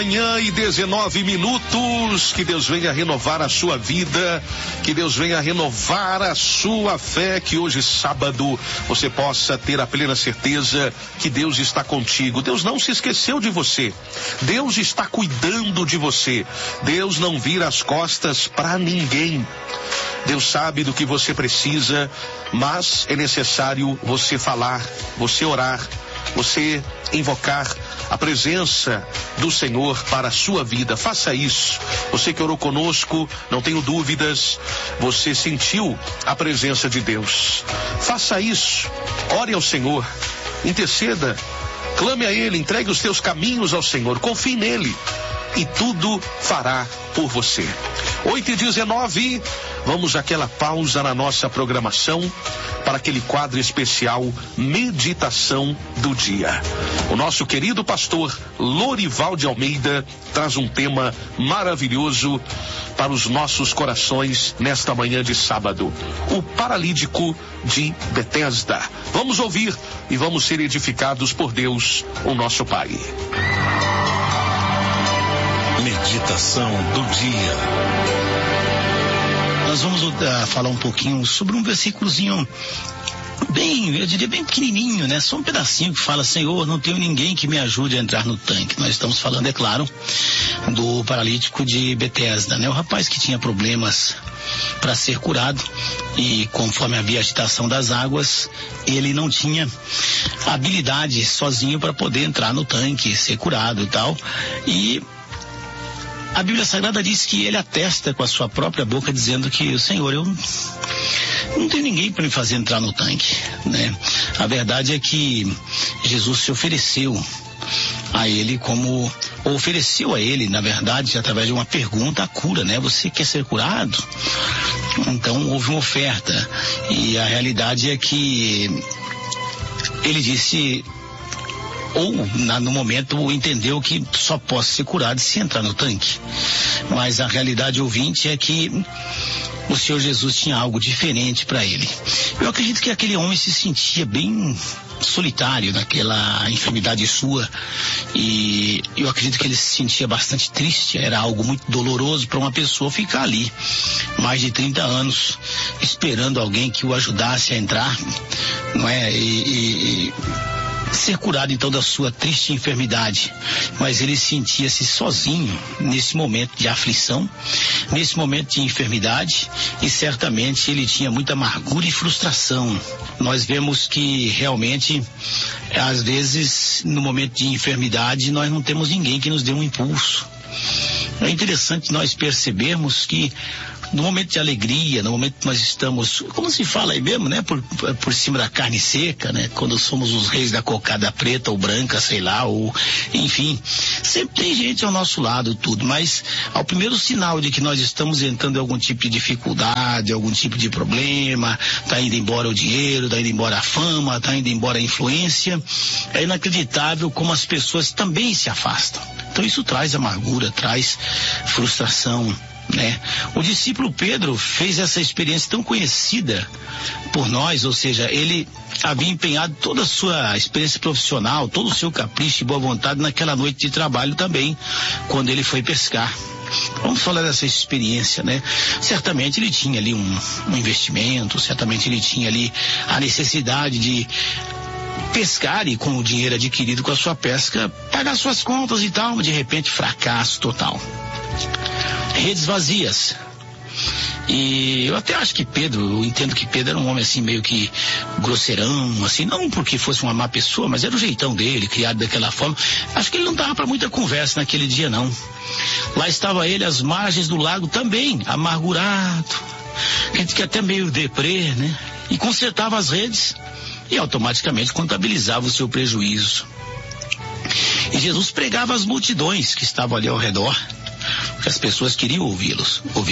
Manhã e 19 minutos, que Deus venha renovar a sua vida, que Deus venha renovar a sua fé, que hoje sábado você possa ter a plena certeza que Deus está contigo. Deus não se esqueceu de você, Deus está cuidando de você, Deus não vira as costas para ninguém. Deus sabe do que você precisa, mas é necessário você falar, você orar, você invocar a presença do Senhor para a sua vida. Faça isso. Você que orou conosco, não tenho dúvidas, você sentiu a presença de Deus. Faça isso. Ore ao Senhor, interceda, clame a Ele, entregue os teus caminhos ao Senhor, confie nele e tudo fará por você. 8h19, vamos àquela pausa na nossa programação para aquele quadro especial Meditação do Dia. O nosso querido pastor Lorival de Almeida traz um tema maravilhoso para os nossos corações nesta manhã de sábado: o paralítico de Betesda. Vamos ouvir e vamos ser edificados por Deus, o nosso Pai. Meditação do dia. Nós vamos falar um pouquinho sobre um versículozinho bem, eu diria bem pequenininho, né? Só um pedacinho que fala: Senhor, não tenho ninguém que me ajude a entrar no tanque. Nós estamos falando, é claro, do paralítico de Betesda, né? O rapaz que tinha problemas para ser curado e, conforme havia agitação das águas, ele não tinha habilidade sozinho para poder entrar no tanque, ser curado e tal. E a Bíblia Sagrada diz que ele atesta com a sua própria boca, dizendo que: Senhor, eu não tenho ninguém para me fazer entrar no tanque, né? A verdade é que Jesus se ofereceu a ele ofereceu a ele, na verdade, através de uma pergunta, a cura, né? Você quer ser curado? Então houve uma oferta, e a realidade é que ele disse, ou no momento entendeu que só posso ser curado se entrar no tanque. Mas a realidade, ouvinte, é que o Senhor Jesus tinha algo diferente para ele. Eu acredito que aquele homem se sentia bem solitário naquela enfermidade sua, e eu acredito que ele se sentia bastante triste. Era algo muito doloroso para uma pessoa ficar ali mais de 30 anos esperando alguém que o ajudasse a entrar, não é? E ser curado então da sua triste enfermidade. Mas ele sentia-se sozinho nesse momento de aflição, nesse momento de enfermidade, e certamente ele tinha muita amargura e frustração. Nós vemos que realmente, às vezes, no momento de enfermidade, nós não temos ninguém que nos dê um impulso. É interessante nós percebermos que no momento de alegria, no momento que nós estamos, como se fala aí mesmo, né? Por cima da carne seca, né? Quando somos os reis da cocada preta ou branca, sei lá, ou enfim, sempre tem gente ao nosso lado, tudo, mas ao primeiro sinal de que nós estamos entrando em algum tipo de dificuldade, algum tipo de problema, tá indo embora o dinheiro, tá indo embora a fama, tá indo embora a influência, é inacreditável como as pessoas também se afastam. Então isso traz amargura, traz frustração, né? O discípulo Pedro fez essa experiência tão conhecida por nós, ou seja, ele havia empenhado toda a sua experiência profissional, todo o seu capricho e boa vontade naquela noite de trabalho também, quando ele foi pescar. Vamos falar dessa experiência, né? Certamente ele tinha ali um investimento, certamente ele tinha ali a necessidade de pescar e, com o dinheiro adquirido com a sua pesca, pagar suas contas e tal, mas de repente fracasso total. Redes vazias. E eu até acho que eu entendo que Pedro era um homem assim meio que grosseirão, assim, não porque fosse uma má pessoa, mas era o jeitão dele, criado daquela forma. Acho que ele não dava para muita conversa naquele dia, não. Lá estava ele às margens do lago também, amargurado, que até meio deprê, né? E consertava as redes e automaticamente contabilizava o seu prejuízo. E Jesus pregava às multidões que estavam ali ao redor, porque as pessoas queriam ouvi-lo.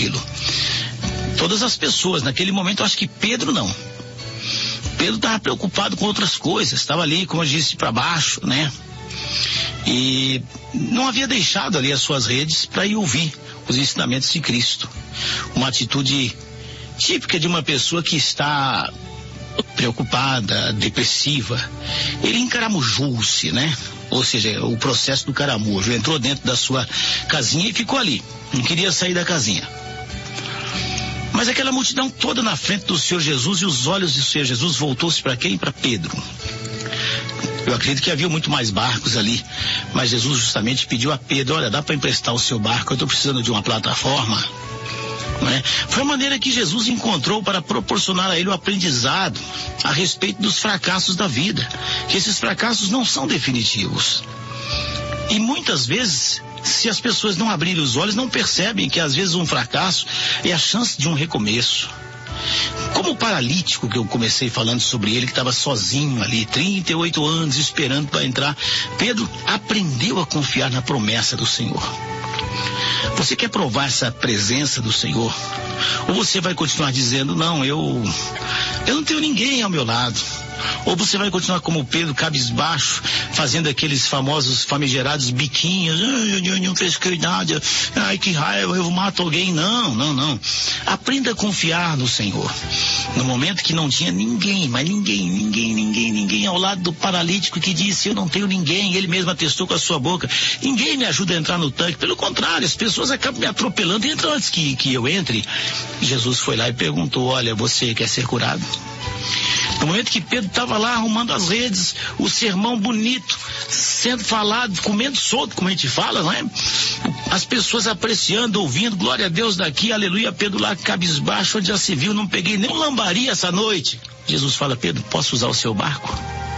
Todas as pessoas, naquele momento, eu acho que Pedro não. Pedro estava preocupado com outras coisas, estava ali, como eu disse, para baixo, né? E não havia deixado ali as suas redes para ir ouvir os ensinamentos de Cristo. Uma atitude típica de uma pessoa que está preocupada, depressiva. Ele encaramujou-se, né? ou seja, o processo do caramujo. Entrou dentro da sua casinha e ficou ali, não queria sair da casinha. Mas aquela multidão toda na frente do Senhor Jesus, e os olhos do Senhor Jesus voltou-se para quem? Para Pedro. Eu acredito que havia muito mais barcos ali, mas Jesus justamente pediu a Pedro: olha, dá para emprestar o seu barco, eu estou precisando de uma plataforma. Não é? Foi a maneira que Jesus encontrou para proporcionar a ele o aprendizado a respeito dos fracassos da vida, que esses fracassos não são definitivos. E muitas vezes, se as pessoas não abrirem os olhos, não percebem que às vezes um fracasso é a chance de um recomeço. Como o paralítico que eu comecei falando sobre ele, que estava sozinho ali, 38 anos esperando para entrar, Pedro aprendeu a confiar na promessa do Senhor. Você quer provar essa presença do Senhor? Ou você vai continuar dizendo: não, eu não tenho ninguém ao meu lado? Ou você vai continuar como Pedro, cabisbaixo, fazendo aqueles famosos famigerados biquinhos: eu não pesquei nada, ai que raiva, eu mato alguém. Não. Aprenda a confiar no Senhor. No momento que não tinha ninguém, mas ninguém ao lado do paralítico, que disse: eu não tenho ninguém, ele mesmo atestou com a sua boca: ninguém me ajuda a entrar no tanque. Pelo contrário, as pessoas acabam me atropelando, entram antes que eu entre. Jesus foi lá e perguntou: olha, você quer ser curado? No momento que Pedro estava lá arrumando as redes, o sermão bonito sendo falado, comendo solto, como a gente fala, não é? As pessoas apreciando, ouvindo, glória a Deus daqui, aleluia. Pedro lá cabisbaixo, onde já se viu, não peguei nem um lambari essa noite. Jesus fala: Pedro, posso usar o seu barco?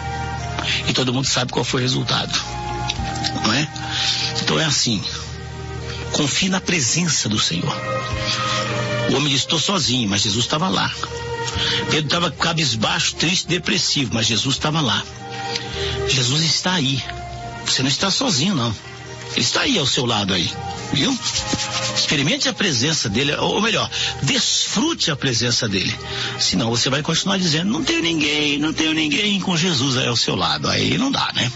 E todo mundo sabe qual foi o resultado, não é? Então é assim, confie na presença do Senhor. O homem disse: estou sozinho, mas Jesus estava lá. Pedro estava cabisbaixo, triste, depressivo, mas Jesus estava lá. Jesus está aí. Você não está sozinho, não. Ele está aí ao seu lado aí, viu? Experimente a presença dele, ou melhor, desfrute a presença dele. Senão você vai continuar dizendo: não tenho ninguém com Jesus aí ao seu lado. Aí não dá, né?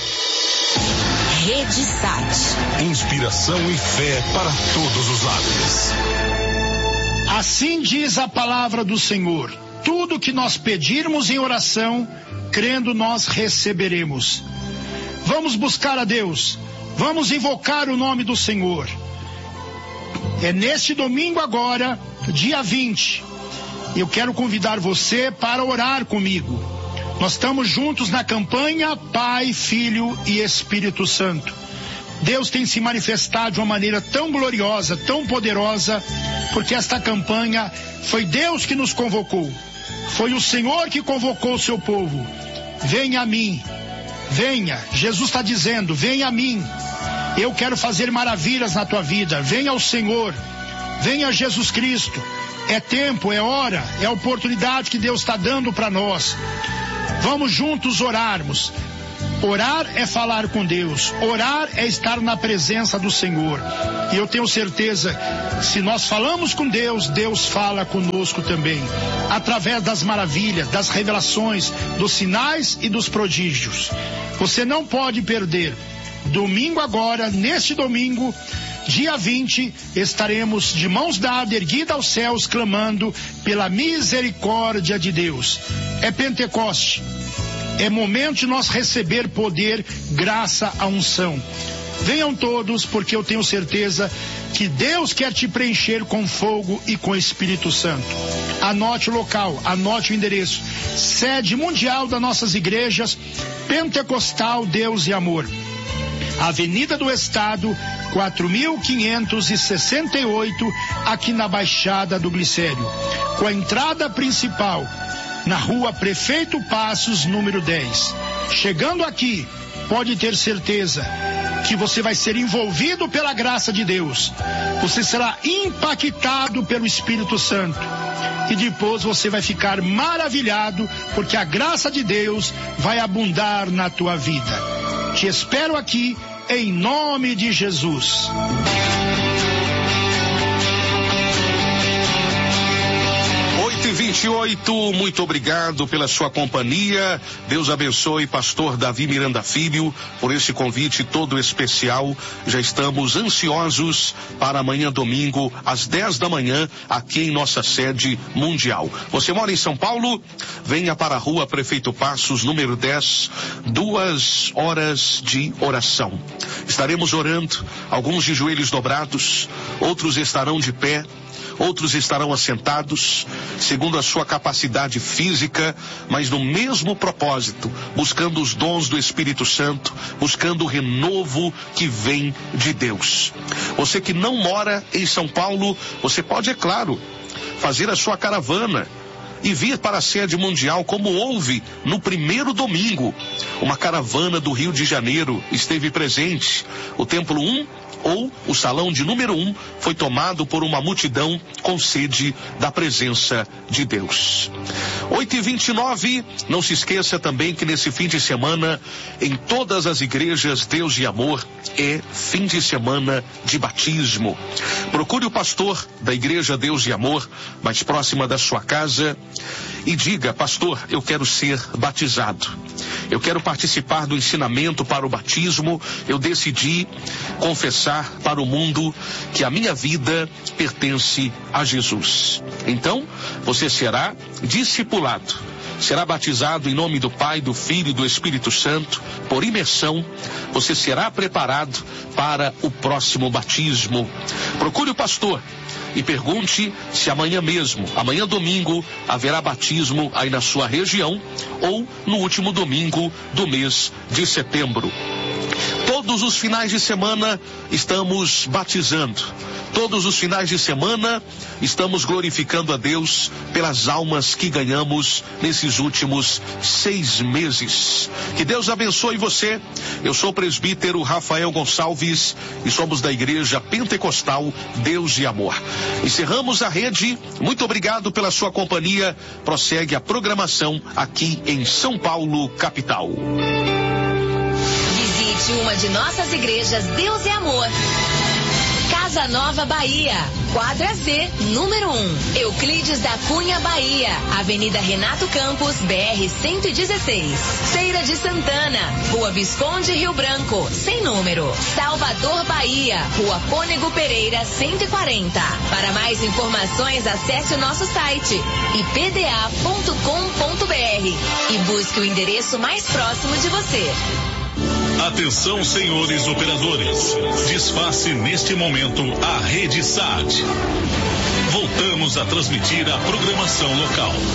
Rede Sat. Inspiração e fé para todos os lados. Assim diz a palavra do Senhor: tudo que nós pedirmos em oração, crendo, nós receberemos. Vamos buscar a Deus, vamos invocar o nome do Senhor. É neste domingo agora, dia 20, eu quero convidar você para orar comigo. Nós estamos juntos na campanha Pai, Filho e Espírito Santo. Deus tem se manifestado de uma maneira tão gloriosa, tão poderosa, porque esta campanha foi Deus que nos convocou. Foi o Senhor que convocou o seu povo. Venha a mim, venha. Jesus está dizendo: venha a mim. Eu quero fazer maravilhas na tua vida. Venha ao Senhor, venha a Jesus Cristo. É tempo, é hora, é a oportunidade que Deus está dando para nós. Vamos juntos orarmos. Orar é falar com Deus, orar é estar na presença do Senhor. E eu tenho certeza, se nós falamos com Deus, Deus fala conosco também, através das maravilhas, das revelações, dos sinais e dos prodígios. Você não pode perder. Domingo agora, neste domingo, dia 20, estaremos de mãos dadas, erguidas aos céus, clamando pela misericórdia de Deus. É Pentecoste. É momento de nós receber poder, graça, a unção. Venham todos, porque eu tenho certeza que Deus quer te preencher com fogo e com Espírito Santo. Anote o local, anote o endereço. Sede mundial das nossas igrejas, Pentecostal Deus e Amor. Avenida do Estado, 4568, aqui na Baixada do Glicério. Com a entrada principal na rua Prefeito Passos, número 10. Chegando aqui, pode ter certeza que você vai ser envolvido pela graça de Deus. Você será impactado pelo Espírito Santo. E depois você vai ficar maravilhado, porque a graça de Deus vai abundar na tua vida. Te espero aqui, em nome de Jesus. 8h20. 7:28, muito obrigado pela sua companhia. Deus abençoe pastor Davi Miranda Filho por esse convite todo especial. Já estamos ansiosos para amanhã domingo às 10 da manhã aqui em nossa sede mundial. Você mora em São Paulo? Venha para a rua Prefeito Passos, número 10, 2 horas de oração. Estaremos orando, alguns de joelhos dobrados, outros estarão de pé, outros estarão assentados, segundo a sua capacidade física, mas no mesmo propósito, buscando os dons do Espírito Santo, buscando o renovo que vem de Deus. Você que não mora em São Paulo, você pode, é claro, fazer a sua caravana e vir para a sede mundial, como houve no primeiro domingo. Uma caravana do Rio de Janeiro esteve presente. O Templo 1 ou o salão de número 1 foi tomado por uma multidão com sede da presença de Deus. 8:29, não se esqueça também que nesse fim de semana, em todas as igrejas Deus e Amor, é fim de semana de batismo. Procure o pastor da igreja Deus e Amor, mais próxima da sua casa, e diga: pastor, eu quero ser batizado. Eu quero participar do ensinamento para o batismo. Eu decidi confessar para o mundo que a minha vida pertence a Jesus. Então, você será discipulado. Será batizado em nome do Pai, do Filho e do Espírito Santo, por imersão. Você será preparado para o próximo batismo. Procure o pastor e pergunte se amanhã mesmo, amanhã domingo, haverá batismo aí na sua região ou no último domingo do mês de setembro. Todos os finais de semana estamos batizando. Todos os finais de semana estamos glorificando a Deus pelas almas que ganhamos nesses últimos 6 meses. Que Deus abençoe você. Eu sou o presbítero Rafael Gonçalves e somos da Igreja Pentecostal Deus e Amor. Encerramos a rede. Muito obrigado pela sua companhia. Prossegue a programação aqui em São Paulo, capital. Visite uma de nossas igrejas Deus e Amor. Casa Nova, Bahia, quadra Z, número 1, Euclides da Cunha, Bahia, Avenida Renato Campos, BR 116, Feira de Santana, Rua Visconde Rio Branco, sem número, Salvador, Bahia, Rua Cônego Pereira 140. Para mais informações, acesse o nosso site ipda.com.br e busque o endereço mais próximo de você. Atenção, senhores operadores. Desface neste momento a Rede SAT. Voltamos a transmitir a programação local.